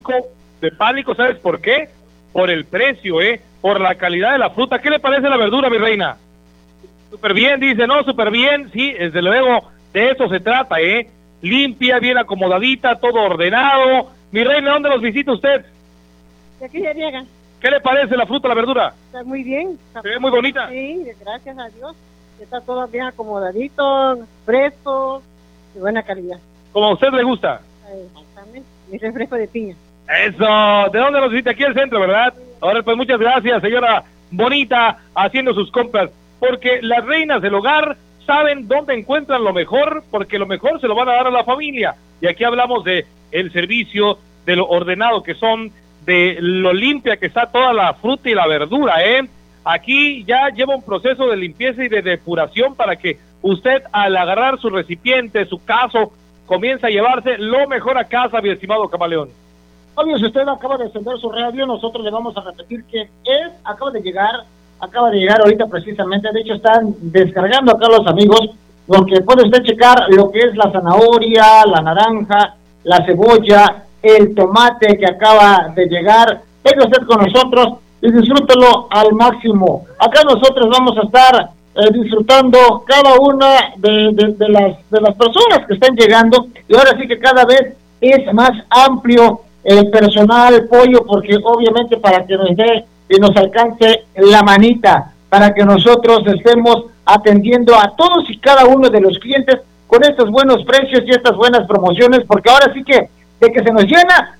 de pánico, ¿sabes por qué? Por el precio, por la calidad de la fruta. ¿Qué le parece la verdura, mi reina? Súper bien, dice, ¿no? Súper bien, sí, desde luego, de eso se trata, limpia, bien acomodadita, todo ordenado. Mi reina, ¿dónde los visita usted? De aquí ya llegan. ¿Qué le parece la fruta, la verdura? Está muy bien. ¿Se ve muy bonita? Sí, gracias a Dios. Está todo bien acomodadito, fresco, de buena calidad. ¿Como a usted le gusta? Exactamente, y refresco de piña. Eso, ¿de dónde nos visita? Aquí al centro, ¿verdad? Ahora, pues muchas gracias, señora bonita, haciendo sus compras, porque las reinas del hogar saben dónde encuentran lo mejor, porque lo mejor se lo van a dar a la familia. Y aquí hablamos de el servicio, de lo ordenado que son, de lo limpia que está toda la fruta y la verdura, Aquí ya lleva un proceso de limpieza y de depuración para que usted, al agarrar su recipiente, su caso, comienza a llevarse lo mejor a casa, mi estimado camaleón. Obvio, si usted acaba de encender su radio, nosotros le vamos a repetir que acaba de llegar ahorita precisamente. De hecho, están descargando acá los amigos, porque puede usted checar lo que es la zanahoria, la naranja, la cebolla, el tomate que acaba de llegar. Venga usted con nosotros y disfrútelo al máximo. Acá nosotros vamos a estar disfrutando cada una de las personas que están llegando, y ahora sí que cada vez es más amplio el personal, Pollo, porque obviamente para que nos dé y nos alcance la manita, para que nosotros estemos atendiendo a todos y cada uno de los clientes con estos buenos precios y estas buenas promociones, porque ahora sí que de que se nos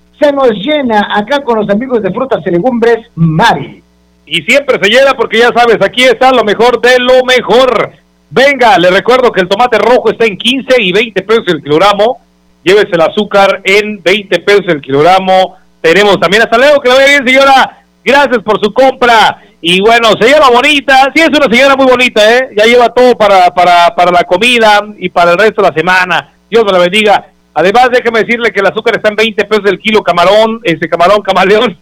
llena acá con los amigos de Frutas y Legumbres Mari. Y siempre se llena porque ya sabes, aquí está lo mejor de lo mejor. Venga, le recuerdo que el tomate rojo está en 15 y 20 pesos el kilogramo. Llévese el azúcar en 20 pesos el kilogramo. Tenemos también, hasta luego, que lo vea bien, señora. Gracias por su compra. Y bueno, señora bonita, sí es una señora muy bonita, ya lleva todo para la comida y para el resto de la semana. Dios me la bendiga. Además, déjeme decirle que el azúcar está en 20 pesos el kilo, camarón camaleón.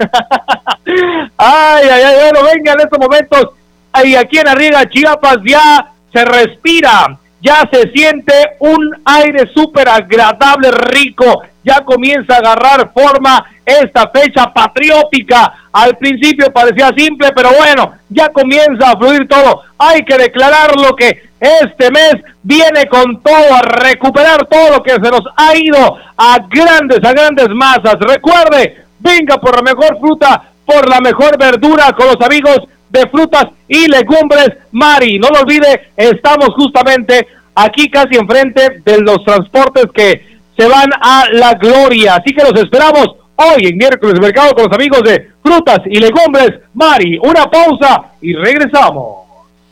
Ay, bueno, venga, en estos momentos, ahí aquí en Arriaga, Chiapas, ya se respira, ya se siente un aire súper agradable, rico, ya comienza a agarrar forma esta fecha patriótica. Al principio parecía simple, pero bueno, ya comienza a fluir todo. Hay que declararlo que este mes viene con todo, a recuperar todo lo que se nos ha ido a grandes masas. Recuerde, venga por la mejor fruta, por la mejor verdura con los amigos de Frutas y Legumbres Mari. No lo olvide, estamos justamente aquí casi enfrente de los transportes que se van a La Gloria. Así que los esperamos hoy en miércoles de mercado con los amigos de Frutas y Legumbres Mari. Una pausa y regresamos.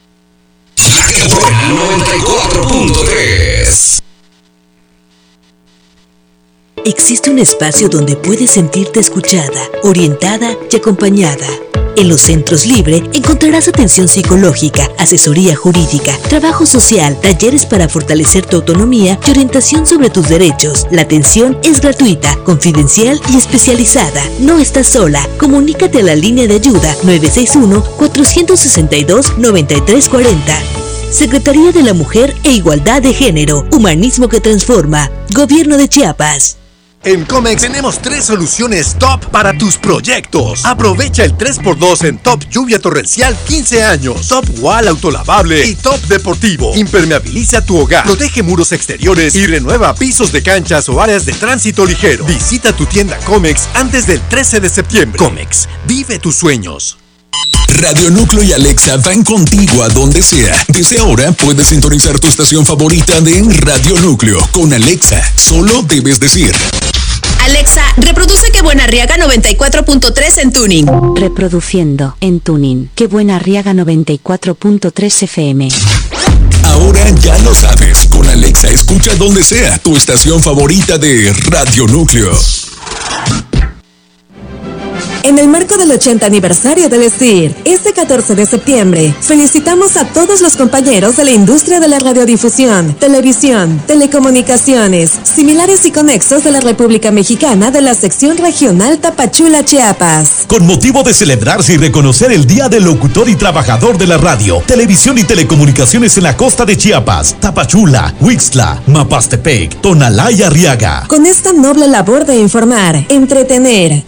94.3. Existe un espacio donde puedes sentirte escuchada, orientada y acompañada. En los Centros Libre encontrarás atención psicológica, asesoría jurídica, trabajo social, talleres para fortalecer tu autonomía y orientación sobre tus derechos. La atención es gratuita, confidencial y especializada. No estás sola. Comunícate a la línea de ayuda 961-462-9340. Secretaría de la Mujer e Igualdad de Género. Humanismo que transforma. Gobierno de Chiapas. En Comex tenemos 3 soluciones top para tus proyectos. Aprovecha el 3x2 en Top Lluvia Torrencial 15 años, Top Wall Autolavable y Top Deportivo. Impermeabiliza tu hogar, protege muros exteriores y renueva pisos de canchas o áreas de tránsito ligero. Visita tu tienda Comex antes del 13 de septiembre. Comex, vive tus sueños. Radio Núcleo y Alexa van contigo a donde sea. Desde ahora puedes sintonizar tu estación favorita de Radio Núcleo. Con Alexa, solo debes decir: Alexa, reproduce Que Buena Arriaga 94.3 en tuning. Reproduciendo en tuning Que Buena Arriaga 94.3 FM. Ahora ya lo sabes. Con Alexa escucha donde sea tu estación favorita de Radio Núcleo. En En el marco del 80 aniversario del STIR, este 14 de septiembre, felicitamos a todos los compañeros de la industria de la radiodifusión, televisión, telecomunicaciones, similares y conexos de la República Mexicana de la sección regional Tapachula, Chiapas. Con motivo de celebrarse y reconocer el Día del Locutor y Trabajador de la Radio, Televisión y Telecomunicaciones en la costa de Chiapas, Tapachula, Huixtla, Mapastepec, Tonalá y Arriaga. Con esta noble labor de informar, entretener,